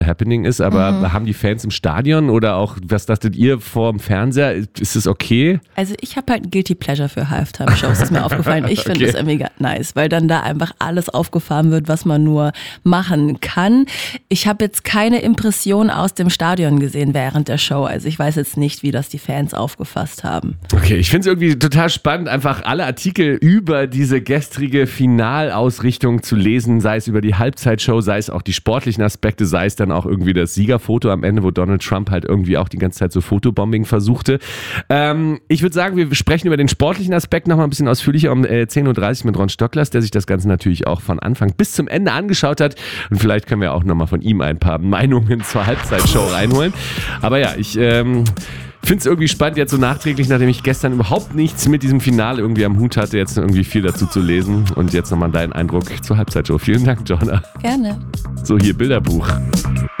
Happening ist, aber haben die Fans im Stadion oder auch, was dachtet ihr vor dem Fernseher? Ist es okay? Also ich habe halt ein Guilty Pleasure für Halftime-Shows, ist mir aufgefallen. Ich finde es mega nice, weil dann da einfach alles aufgefahren wird, was man nur machen kann. Ich habe jetzt keine Impression aus dem Stadion gesehen während der Show. Also ich weiß jetzt nicht, wie das die Fans aufgefasst haben. Okay, ich finde es irgendwie total spannend, einfach alle Artikel über diese gestrige Finalausrichtung zu lesen, sei es über die Halbzeitshow, sei es auch die sportlichen Aspekte, sei es dann auch irgendwie das Siegerfoto am Ende, wo Donald Trump halt irgendwie auch die ganze Zeit so Fotobombing versuchte. Ich würde sagen, wir sprechen über den sportlichen Aspekt nochmal ein bisschen ausführlicher um 10.30 Uhr mit Ron Stocklers, der sich das Ganze natürlich auch von Anfang bis zum Ende angeschaut hat. Und vielleicht können wir auch nochmal von ihm ein paar Meinungen zur Halbzeitshow reinholen. Aber ja, ich finde es irgendwie spannend, jetzt so nachträglich, nachdem ich gestern überhaupt nichts mit diesem Finale irgendwie am Hut hatte, jetzt irgendwie viel dazu zu lesen. Und jetzt nochmal deinen Eindruck zur Halbzeitshow. Vielen Dank, Joanna. Gerne. So, hier Bilderbuch.